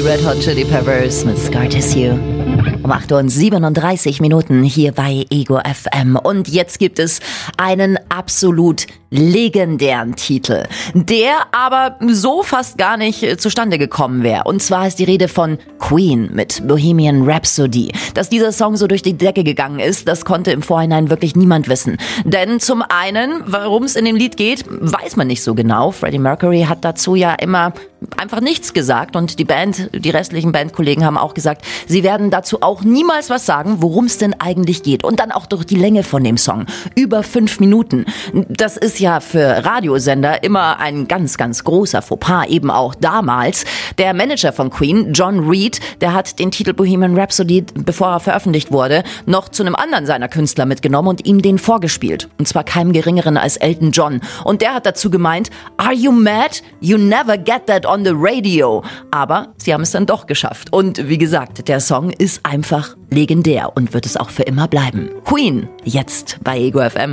Red Hot Chili Peppers mit Scar Tissue. Um 8:37 Uhr hier bei Ego FM. Und jetzt gibt es einen absolut legendären Titel, der aber so fast gar nicht zustande gekommen wäre. Und zwar ist die Rede von Queen mit Bohemian Rhapsody. Dass dieser Song so durch die Decke gegangen ist, das konnte im Vorhinein wirklich niemand wissen. Denn zum einen, warum es in dem Lied geht, weiß man nicht so genau. Freddie Mercury hat dazu ja immer einfach nichts gesagt und die restlichen Bandkollegen haben auch gesagt, sie werden dazu auch niemals was sagen, worum es denn eigentlich geht. Und dann auch durch die Länge von dem Song. Über 5 Minuten. Das ist ja für Radiosender immer ein ganz, ganz großer Fauxpas, eben auch damals. Der Manager von Queen, John Reid, der hat den Titel Bohemian Rhapsody, bevor er veröffentlicht wurde, noch zu einem anderen seiner Künstler mitgenommen und ihm den vorgespielt. Und zwar keinem geringeren als Elton John. Und der hat dazu gemeint, "Are you mad? You never get that on the radio." Aber sie haben es dann doch geschafft. Und wie gesagt, der Song ist einfach legendär und wird es auch für immer bleiben. Queen, jetzt bei Ego FM.